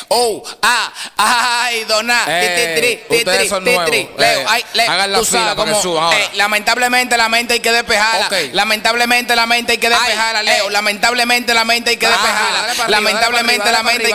Oh, ay, doná. Ustedes son nuevos. Leo, hagan la tú fila sabes para que cómo, suban ahora. lamentablemente la mente hay que despejarla. Ok. Lamentablemente la mente hay que despejarla, Leo. Lamentablemente la mente hay que despejarla. Dale para arriba, Lamentablemente dale la para mente hay